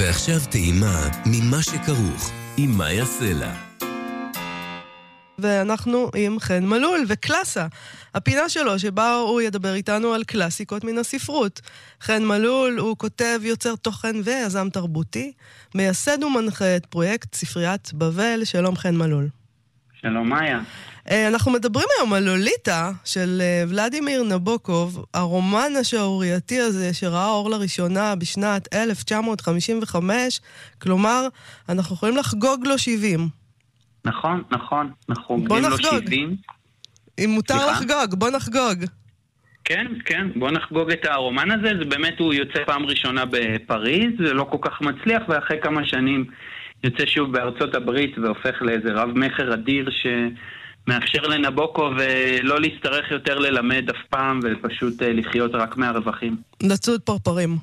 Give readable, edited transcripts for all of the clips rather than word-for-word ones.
ועכשיו טעימה ממה שכרוך עם מאיה סלע. ואנחנו עם חן מלול וקלאסה, הפינה שלו שבה הוא ידבר איתנו על קלאסיקות מן הספרות. חן מלול הוא כותב, יוצר תוכן ויזם תרבותי, מייסד ומנחה את פרויקט ספריית בבל. שלום חן מלול. שלום מאיה. אנחנו מדברים היום על לוליטה של ולדימיר נבוקוב, הרומן השערורייתי הזה שראה אור לראשונה בשנת 1955, כלומר אנחנו יכולים לחגוג לו 70. נכון, אנחנו חוגגים לו 70. אם מותר לחגוג, בוא נחגוג. כן, בוא נחגוג את הרומן הזה. זה באמת, הוא יוצא פעם ראשונה בפריז, זה לא כל כך מצליח, ואחרי כמה שנים יוצא שוב בארצות הברית והופך לאיזה רב מחר אדיר שמאפשר לנבוקוב לא להצטרך יותר ללמד אף פעם ופשוט לחיות רק מהרווחים. לצוד פרפרים.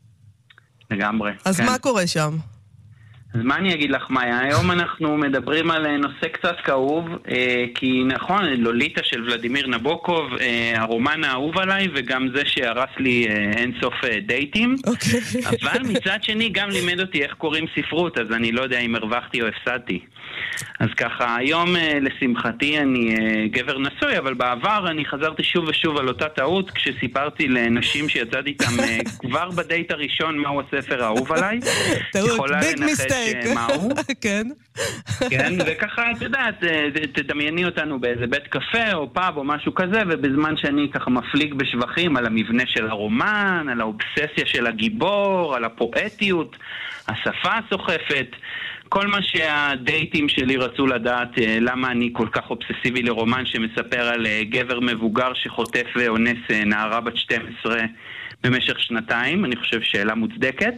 לגמרי. אז כן. מה קורה שם? אז מה אני אגיד לך, מאיה? היום אנחנו מדברים על נושא קצת כאוב, כי נכון, לוליטה של ולדימיר נבוקוב, הרומן האהוב עליי, וגם זה שהרס לי אין סוף דייטים. אבל מצד שני גם לימד אותי איך קוראים ספרות, אז אני לא יודע אם הרווחתי או הפסדתי. אז ככה, היום לשמחתי אני גבר נשוי, אבל בעבר אני חזרתי שוב ושוב על אותה טעות, כשסיפרתי לנשים שיצאתי איתם כבר בדייט הראשון מהו הספר האהוב עליי. טעות, ביג מיסטייק. מהו? כן. כן, וככה, את יודעת, תדמייני אותנו באיזה בית קפה או פאב או משהו כזה, ובזמן שאני ככה מפליג בשבחים על המבנה של הרומן, על האובססיה של הגיבור, על הפואטיות, השפה הסוחפת, כל מה שהדייטים שלי רצו לדעת, למה אני כל כך אובססיבי לרומן שמספר על גבר מבוגר שחוטף ואונס נערה בת 12 במשך שנתיים. אני חושב שאלה מוצדקת.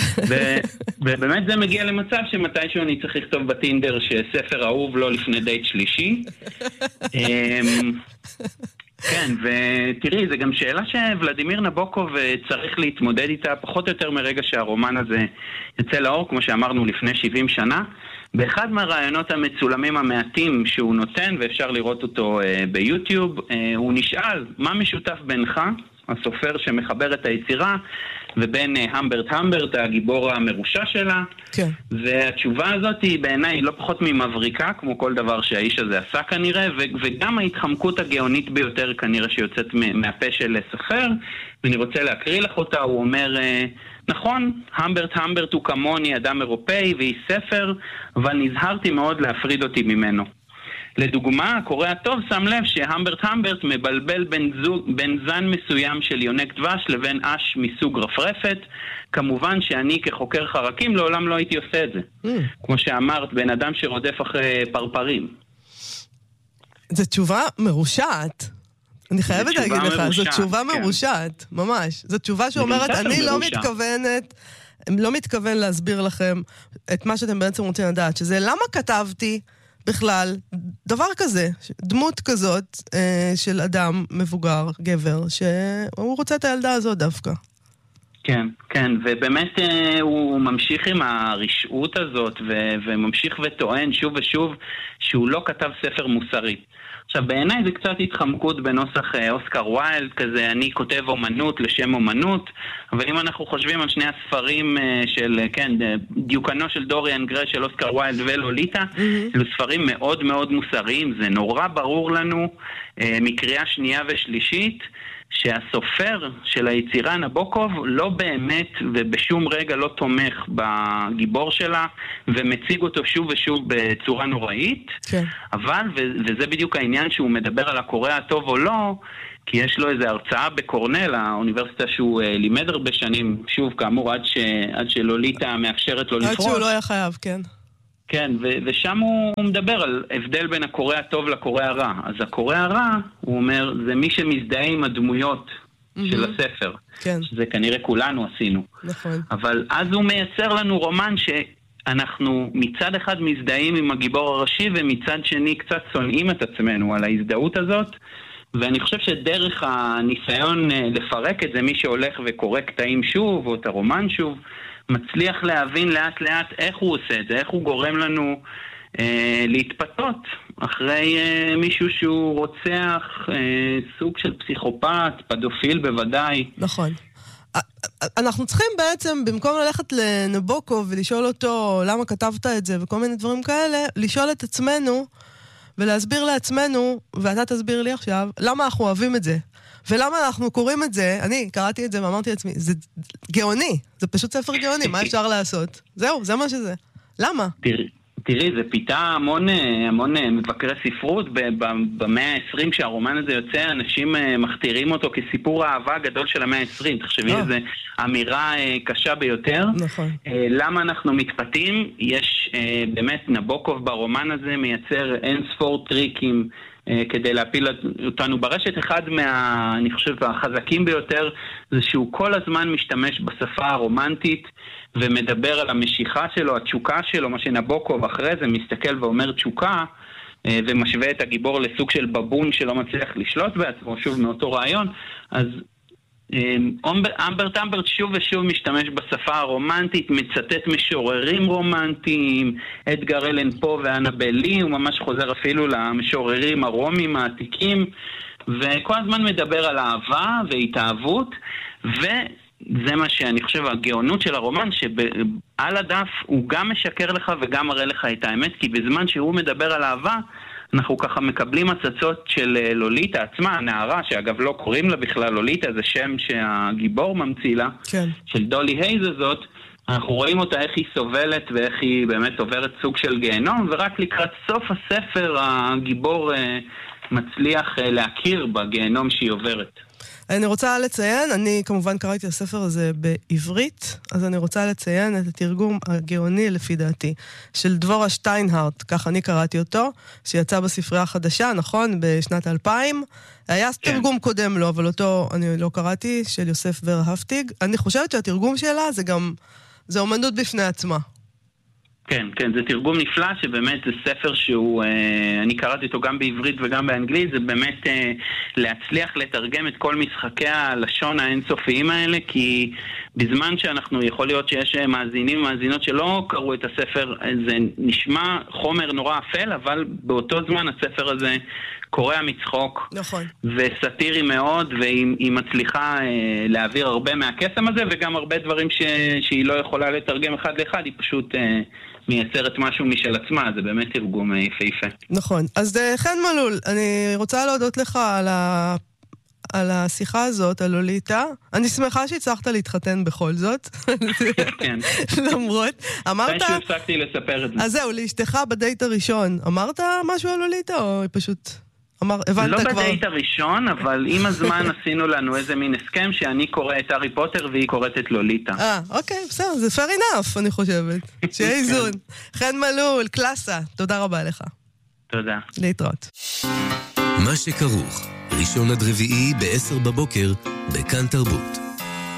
ובאמת זה מגיע למצב שמתישהו אני צריך לכתוב בטינדר שספר אהוב לא לפני דייט שלישי. כן, ותראי, זה גם שאלה שוולדימיר נבוקוב צריך להתמודד איתה פחות או יותר מרגע שהרומן הזה יצא לאור, כמו שאמרנו לפני 70 שנה. באחד מהרעיונות המצולמים המעטים שהוא נותן, ואפשר לראות אותו ביוטיוב, הוא נשאל, מה משותף בינך, הסופר שמחבר את היצירה, ובין המברט, הגיבור המרושע שלה. כן. והתשובה הזאת היא בעיניי לא פחות ממבריקה, כמו כל דבר שהאיש הזה עשה כנראה, וגם ההתחמקות הגאונית ביותר כנראה שיוצאת מהפה של סופר, ואני רוצה להקריא לך אותה. הוא אומר, נכון, המברט הוא כמוני אדם אירופאי ואיש ספר, אבל נזהרתי מאוד להפריד אותי ממנו. לדוגמה, הקורא הטוב שם לב שהמברט מבלבל בין זן מסוים של יונק דבש לבין אש מסוג רפרפת. כמובן שאני כחוקר חרקים לעולם לא הייתי עושה את זה. כמו שאמרת, בן אדם שרודף אחרי פרפרים. זו תשובה מרושעת. אני חייבת להגיד לך, זו תשובה מרושעת, ממש. זו תשובה שאומרת, אני לא מתכוון להסביר לכם את מה שאתם בעצם רוצים לדעת, שזה למה כתבתי בכלל דבר כזה, דמות כזאת של אדם מבוגר, גבר, שהוא רוצה את הילדה הזאת דווקא. כן, ובאמת הוא ממשיך עם הרשעות הזאת, וממשיך וטוען שוב ושוב שהוא לא כתב ספר מוסרי. עכשיו, בעיניי זה קצת התחמקות בנוסח אוסקר ויילד, כזה אני כותב אומנות לשם אומנות, אבל אם אנחנו חושבים על שני הספרים של, כן, דיוקנו של דוריאן גריי של אוסקר ויילד ולוליטה, אלו ספרים מאוד מאוד מוסריים. זה נורא ברור לנו מקריאה שנייה ושלישית, שהסופר של היצירה נבוקוב לא באמת ובשום רגע לא תומך בגיבור שלה ומציג אותו שוב ושוב בצורה נוראית. כן. אבל, וזה בדיוק העניין שהוא מדבר על הקורא הטוב או לא, כי יש לו איזו הרצאה בקורנל, האוניברסיטה שהוא לימד הרבה שנים, שוב כאמור עד שלוליטה מאפשרת לו לפרוש. עד שהוא לא היה חייב, כן. כן, ושם הוא מדבר על הבדל בין הקורא הטוב לקורא הרע. אז הקורא הרע, הוא אומר, זה מי שמזדהה עם הדמויות של הספר. כן. שזה כנראה כולנו עשינו. נכון. אבל אז הוא מייצר לנו רומן שאנחנו מצד אחד מזדהים עם הגיבור הראשי, ומצד שני קצת שונאים את עצמנו על ההזדהות הזאת. ואני חושב שדרך הניסיון לפרק את זה, מי שהולך וקורא קטעים שוב, או את הרומן שוב, מצליח להבין לאט לאט איך הוא עושה את זה, איך הוא גורם לנו להתפתות אחרי מישהו שהוא רוצח, סוג של פסיכופת, פדופיל בוודאי. נכון. אנחנו צריכים בעצם, במקום ללכת לנבוקוב ולשאול אותו למה כתבת את זה וכל מיני דברים כאלה, לשאול את עצמנו ולהסביר לעצמנו, ואתה תסביר לי עכשיו, למה אנחנו אוהבים את זה. ולמה אנחנו קוראים את זה, אני קראתי את זה ואמרתי לעצמי, זה גאוני, זה פשוט ספר גאוני, מה אפשר לעשות? זהו, זה מה שזה. למה? תראי, זה פיתה המון מבקרי ספרות. במאה ה-20 כשהרומן הזה יוצא, אנשים מכתירים אותו כסיפור האהבה הגדול של המאה ה-20. תחשבי, זו אמירה קשה ביותר. נכון. למה אנחנו מתפתים? יש באמת, נבוקוב ברומן הזה מייצר אין ספור טריקים כדי להפיל אותנו ברשת. אחד אני חושב, החזקים ביותר, זה שהוא כל הזמן משתמש בשפה הרומנטית, ומדבר על המשיכה שלו, התשוקה שלו, מה שנבוקוב אחרי זה מסתכל ואומר תשוקה, ומשווה את הגיבור לסוג של בבון שלא מצליח לשלוט בעצמו, שוב מאותו רעיון. אז אמברט שוב ושוב משתמש בשפה הרומנטית, מצטט משוררים רומנטיים, אדגר אלן פה ואנבל לי, הוא ממש חוזר אפילו למשוררים הרומים העתיקים, וכל הזמן מדבר על אהבה והתאהבות, זה מה שאני חושב, הגאונות של הרומן, שעל הדף הוא גם משקר לך וגם מראה לך את האמת, כי בזמן שהוא מדבר על אהבה, אנחנו ככה מקבלים הצצות של לוליטה עצמה, הנערה, שאגב לא קוראים לה בכלל לוליטה, זה שם שהגיבור ממציא לה, כן. של דולי הייז הזאת, אנחנו רואים אותה איך היא סובלת ואיך היא באמת עוברת סוג של גיהנום, ורק לקראת סוף הספר הגיבור מצליח להכיר בגיהנום שהיא עוברת. אני רוצה לציין, אני כמובן קראתי הספר הזה בעברית, אז אני רוצה לציין את התרגום הגאוני לפי דעתי, של דבורה שטיינהרט, כך אני קראתי אותו, שיצא בספרייה החדשה, נכון? בשנת 2000. היה תרגום קודם לו, אבל אותו אני לא קראתי, של יוסף ורהפטיג. אני חושבת שהתרגום שלה זה אומנות בפני עצמה. כן, זה תרגום נפלא, שבאמת זה ספר שהוא, אני קראתי אותו גם בעברית וגם באנגלית, זה באמת להצליח לתרגם את כל משחקי הלשון האינסופיים האלה, כי בזמן שאנחנו, יכול להיות שיש מאזינים ומאזינות שלא קראו את הספר, זה נשמע חומר נורא אפל, אבל באותו זמן הספר הזה קורע מצחוק, נכון. וסטירי מאוד, והיא מצליחה להעביר הרבה מהקסם הזה, וגם הרבה דברים שהיא לא יכולה לתרגם אחד לאחד, היא פשוט מייצרת משהו משל עצמה, זה באמת תרגום יפהפה. נכון. אז חן מלול, אני רוצה להודות לך על השיחה הזאת, על לוליטה. אני שמחה שהצלחת להתחתן בכל זאת. כן. למרות, אמרת... אחרי שהפסקתי לספר את זה. אז זהו, לאשתך בדייט הראשון, אמרת משהו על לוליטה, או פשוט... הבנת לא כבר... בדייט הראשון, אבל עם הזמן עשינו לנו איזה מין הסכם שאני קורא את הארי פוטר והיא קוראת את לוליטה. אוקיי, בסדר, זה fair enough, אני חושבת. שיהיה איזון. חן מלול, קלאסה, תודה רבה לך. תודה. להתראות. מה שכרוך, ראשון עד רביעי ב-10 בבוקר, בכאן תרבות.